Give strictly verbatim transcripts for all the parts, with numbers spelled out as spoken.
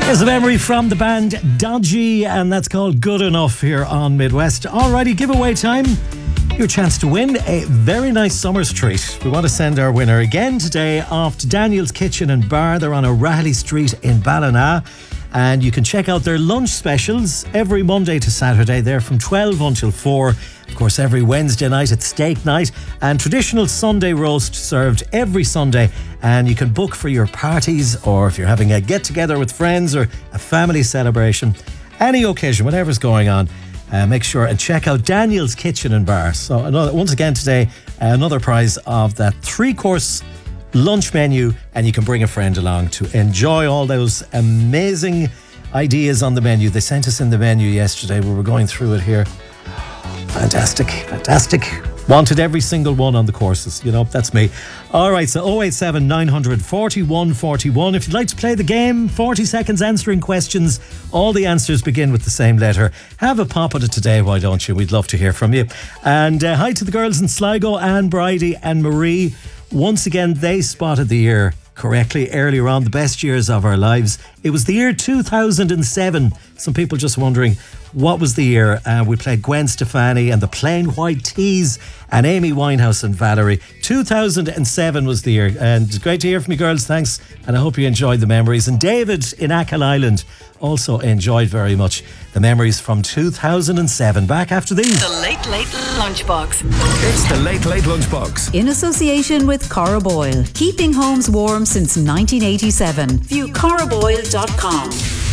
Here's a memory from the band Dodgy, and that's called Good Enough here on Midwest. Alrighty, giveaway time. Your chance to win a very nice summer's treat. We want to send our winner again today off to Daniel's Kitchen and Bar. They're on O'Reilly Street in Ballina. And you can check out their lunch specials every Monday to Saturday. They're from twelve until four. Of course, every Wednesday night it's steak night, and traditional Sunday roast served every Sunday. And you can book for your parties, or if you're having a get-together with friends or a family celebration, any occasion, whatever's going on, uh, make sure and check out Daniel's Kitchen and Bar. So another, once again today, another prize of that three-course lunch menu, and you can bring a friend along to enjoy all those amazing ideas on the menu. They sent us in the menu yesterday. We were going through it here. Fantastic, fantastic. Wanted every single one on the courses. You know, that's me. All right, so oh eight seven, nine hundred, forty-one forty-one. If you'd like to play the game, forty seconds answering questions. All the answers begin with the same letter. Have a pop at it today, why don't you? We'd love to hear from you. And uh, hi to the girls in Sligo, Anne, Bridie and Marie. Once again, they spotted the year correctly earlier on, the best years of our lives. It was the year two thousand seven. Some people just wondering, what was the year? Uh, we played Gwen Stefani and the Plain White Tees and Amy Winehouse and Valerie. two thousand seven was the year. And it's great to hear from you girls, thanks. And I hope you enjoyed the memories. And David in Achill Island also enjoyed very much the memories from two thousand seven. Back after these. The Late Late Lunchbox. It's the Late Late Lunchbox. In association with Cora Boyle. Keeping homes warm since nineteen eighty-seven. View cora boyle dot com.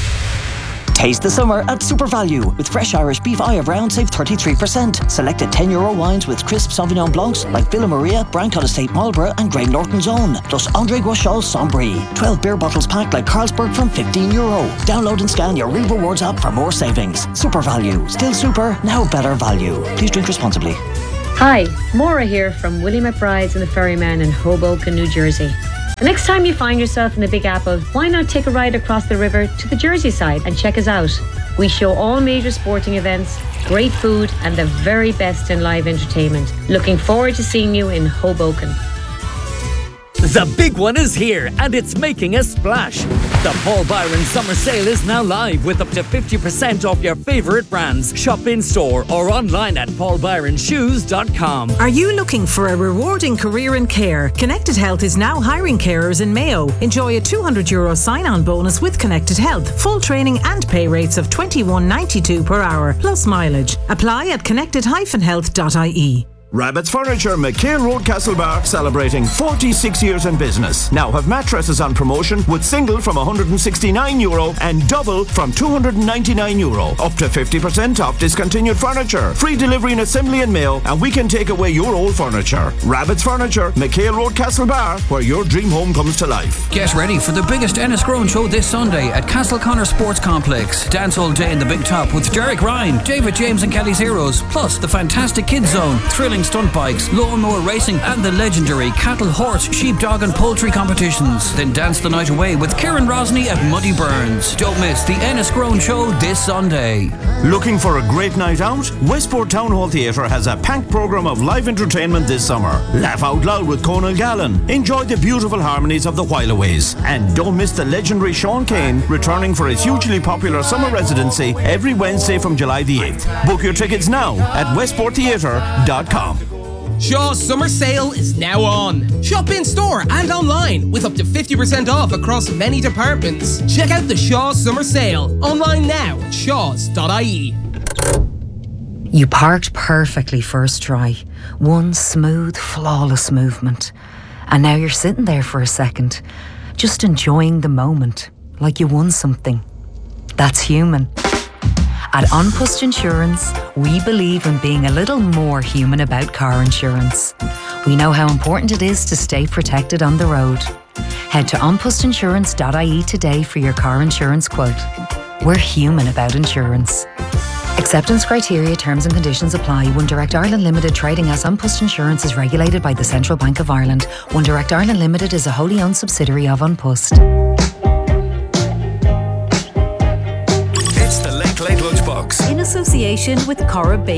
Taste the summer at Super Value. With fresh Irish beef eye of round, save thirty-three percent. Selected ten euro wines with crisp Sauvignon Blancs like Villa Maria, Brancott Estate Marlborough and Grey Norton's Own. Plus André Guachal's Sombry. twelve beer bottles packed like Carlsberg from fifteen euro. Download and scan your Real Rewards app for more savings. Super Value. Still super, now better value. Please drink responsibly. Hi, Maura here from Willie McBride's and the Ferryman in Hoboken, New Jersey. The next time you find yourself in the Big Apple, why not take a ride across the river to the Jersey side and check us out? We show all major sporting events, great food and the very best in live entertainment. Looking forward to seeing you in Hoboken. The big one is here, and it's making a splash. The Paul Byron Summer Sale is now live with up to fifty percent off your favourite brands. Shop in store or online at paul byron shoes dot com. Are you looking for a rewarding career in care? Connected Health is now hiring carers in Mayo. Enjoy a two hundred euro sign-on bonus with Connected Health. Full training and pay rates of twenty-one ninety-two per hour, plus mileage. Apply at connected dash health dot I E. Rabbit's Furniture, McHale Road, Castlebar, celebrating forty-six years in business. Now have mattresses on promotion with single from one hundred sixty-nine euro and double from two hundred ninety-nine euro. Up to fifty percent off discontinued furniture. Free delivery and assembly in Mayo, and we can take away your old furniture. Rabbit's Furniture, McHale Road, Castlebar, where your dream home comes to life. Get ready for the biggest Enniscrone show this Sunday at Castleconnor Sports Complex. Dance all day in the Big Top with Derek Ryan, David James and Kelly's Heroes, plus the fantastic Kids Zone, thrilling stunt bikes, lawnmower racing and the legendary cattle, horse, sheepdog and poultry competitions. Then dance the night away with Kieran Rosny at Muddy Burns. Don't miss the Enniscrone show this Sunday. Looking for a great night out? Westport Town Hall Theatre has a packed programme of live entertainment this summer. Laugh out loud with Conal Gallen. Enjoy the beautiful harmonies of the Whileaways. And don't miss the legendary Sean Kane returning for his hugely popular summer residency every Wednesday from July the eighth. Book your tickets now at westport theatre dot com. Shaw's summer sale is now on. Shop in store and online with up to fifty percent off across many departments. Check out the Shaw's summer sale online now at shaws dot I E. You parked perfectly first try. One smooth, flawless movement. And now you're sitting there for a second, just enjoying the moment, like you won something. That's human. At An Post Insurance, we believe in being a little more human about car insurance. We know how important it is to stay protected on the road. Head to an post insurance dot I E today for your car insurance quote. We're human about insurance. Acceptance criteria, terms and conditions apply. One Direct Ireland Limited, trading as An Post Insurance, is regulated by the Central Bank of Ireland. One Direct Ireland Limited is a wholly owned subsidiary of An Post. It's the Late Late Lunchbox. In association with Cora Baker.